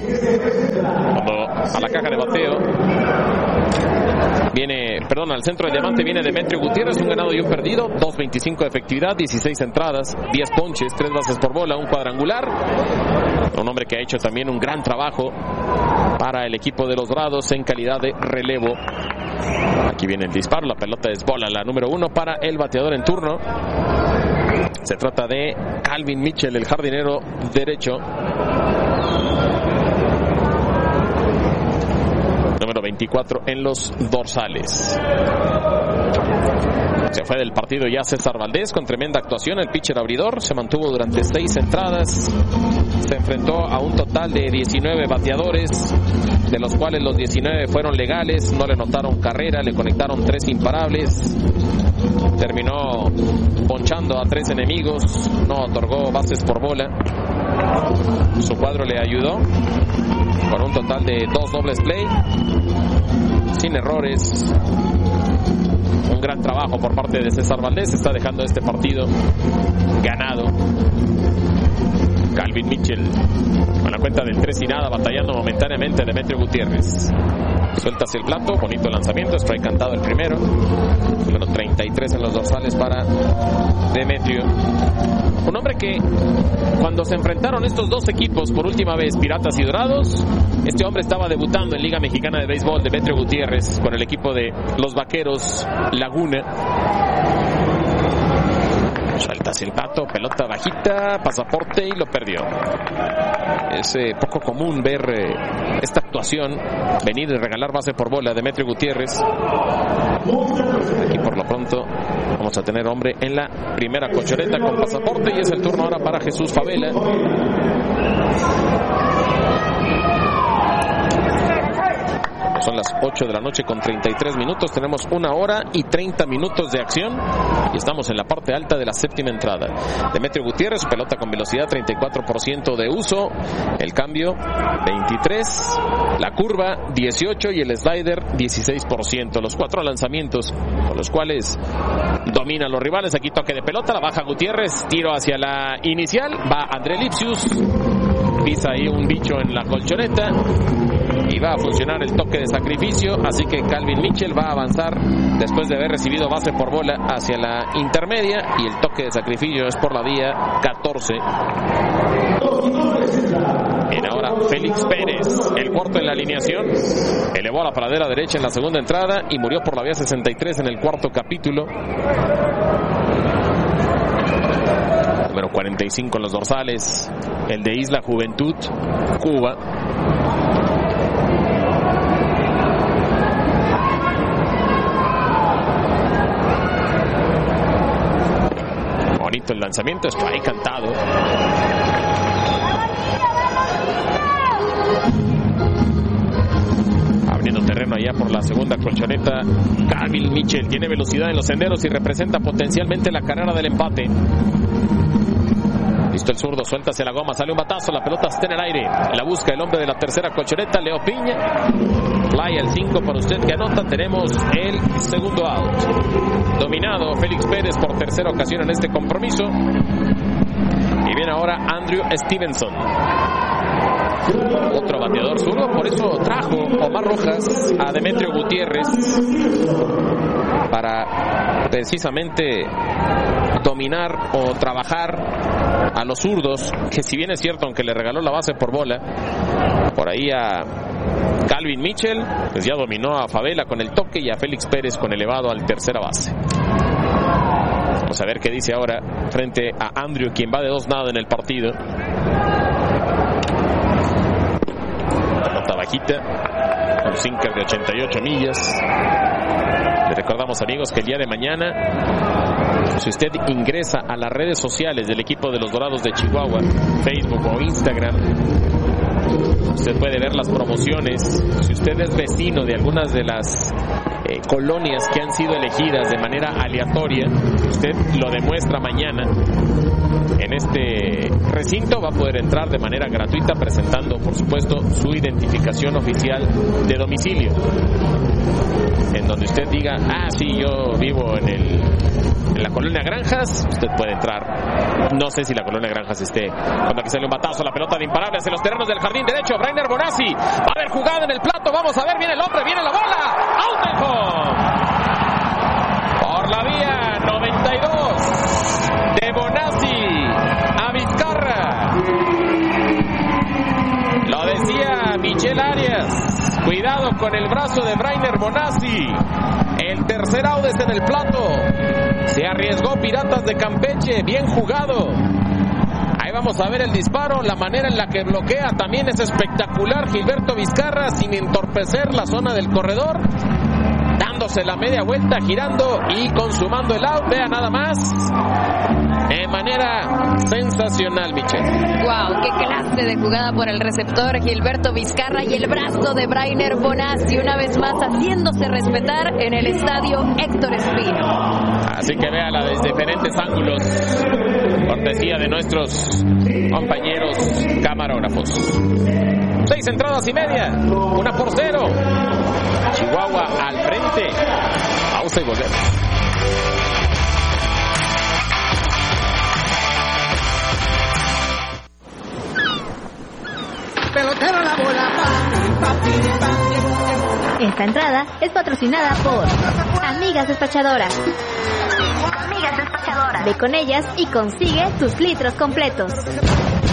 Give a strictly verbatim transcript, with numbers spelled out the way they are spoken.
Cuando a la caja de bateo viene, perdón, al centro del diamante viene Demetrio Gutiérrez, un ganado y un perdido, dos veinticinco de efectividad, dieciséis entradas, diez ponches, tres bases por bola, un cuadrangular. Un hombre que ha hecho también un gran trabajo para el equipo de los Dorados en calidad de relevo. Aquí viene el disparo, la pelota es bola, la número uno para el bateador en turno. Se trata de Calvin Mitchell, el jardinero derecho. Número veinticuatro en los dorsales. Se fue del partido ya César Valdés con tremenda actuación. El pitcher abridor se mantuvo durante seis entradas. Se enfrentó a un total de diecinueve bateadores, de los cuales los diecinueve fueron legales. No le notaron carrera, le conectaron tres imparables. Terminó ponchando a tres enemigos. No otorgó bases por bola. Su cuadro le ayudó con un total de dos dobles play, sin errores. Un gran trabajo por parte de César Valdés. Está dejando este partido ganado. Calvin Mitchell con la cuenta del tres y nada, batallando momentáneamente Demetrio Gutiérrez. Suelta hacia el plato, bonito lanzamiento, strike cantado el primero. Número treinta y tres en los dorsales para Demetrio. Un hombre que cuando se enfrentaron estos dos equipos por última vez, Piratas y Dorados, este hombre estaba debutando en Liga Mexicana de Béisbol, Demetrio Gutiérrez, con el equipo de los Vaqueros Laguna. Suelta hacia el pato, pelota bajita, pasaporte y lo perdió. Es eh, poco común ver eh, esta actuación, venir y regalar base por bola a Demetrio Gutiérrez. Aquí por lo pronto vamos a tener hombre en la primera colchoneta con pasaporte y es el turno ahora para Jesús Favela. Son las ocho de la noche con treinta y tres minutos. Tenemos una hora y treinta minutos de acción y estamos en la parte alta de la séptima entrada. Demetrio Gutiérrez, pelota con velocidad, treinta y cuatro por ciento de uso. El cambio, veintitrés. La curva, dieciocho. Y el slider, dieciséis por ciento. Los cuatro lanzamientos con los cuales domina a los rivales. Aquí toque de pelota, la baja Gutiérrez. Tiro hacia la inicial. Va André Lipsius. Pisa ahí un bicho en la colchoneta. Y va a funcionar el toque de sacrificio, así que Calvin Mitchell va a avanzar después de haber recibido base por bola hacia la intermedia y el toque de sacrificio es por la vía catorce. Viene ahora Félix Pérez, el cuarto en la alineación, elevó a la pradera derecha en la segunda entrada y murió por la vía sesenta y tres en el cuarto capítulo. Número cuarenta y cinco en los dorsales, el de Isla Juventud, Cuba. Bonito el lanzamiento, strike cantado. Abriendo terreno allá por la segunda colchoneta, Calvin Mitchell tiene velocidad en los senderos y representa potencialmente la carrera del empate. Listo el zurdo, suelta hacia la goma, sale un batazo, la pelota está en el aire. La busca el hombre de la tercera colchoneta, Leo Piña. Fly al cinco para usted que anota. Tenemos el segundo out. Dominado Félix Pérez por tercera ocasión en este compromiso. Y viene ahora Andrew Stevenson, otro bateador zurdo. Por eso trajo Omar Rojas a Demetrio Gutiérrez, para precisamente dominar o trabajar a los zurdos, que si bien es cierto, aunque le regaló la base por bola por ahí a Calvin Mitchell, pues ya dominó a Favela con el toque y a Félix Pérez con elevado al tercera base. Vamos a ver qué dice ahora frente a Andrew, quien va de dos nada en el partido. Pelota bajita, un sinker de ochenta y ocho millas. Les recordamos, amigos, que el día de mañana, si usted ingresa a las redes sociales del equipo de los Dorados de Chihuahua, Facebook o Instagram, usted puede ver las promociones. Si usted es vecino de algunas de las eh, colonias que han sido elegidas de manera aleatoria. Usted lo demuestra mañana en este recinto, va a poder entrar de manera gratuita presentando, por supuesto, su identificación oficial de domicilio, en donde usted diga, ah, sí, yo vivo en el en la colonia Granjas, usted puede entrar. No sé si la colonia Granjas esté. Cuando aquí sale un batazo, la pelota de Imparables en los terrenos del jardín derecho. Brainer Bonazzi, va a haber jugada en el plato, vamos a ver, viene el hombre, viene la bola, out and home. Por la vía noventa y dos de Bonazzi a Vizcarra. Lo decía Michel Arias, cuidado con el brazo de Brainer Bonazzi. El tercer out está en el plato. Se arriesgó Piratas de Campeche, bien jugado. Ahí vamos a ver el disparo, la manera en la que bloquea también es espectacular. Gilberto Vizcarra sin entorpecer la zona del corredor, dándose la media vuelta, girando y consumando el out. Vea nada más, de manera sensacional, Michelle. Wow, qué clase de jugada por el receptor Gilberto Vizcarra y el brazo de Brainer Bonazzi una vez más haciéndose respetar en el estadio Héctor Espino. Así que véala desde diferentes ángulos, cortesía de nuestros compañeros camarógrafos. Seis entradas y media, una por cero. Chihuahua al frente. Pausa y volvemos. Pelotero la bola. Esta entrada es patrocinada por Amigas Despachadoras. Amigas Despachadoras. Ve con ellas y consigue tus litros completos.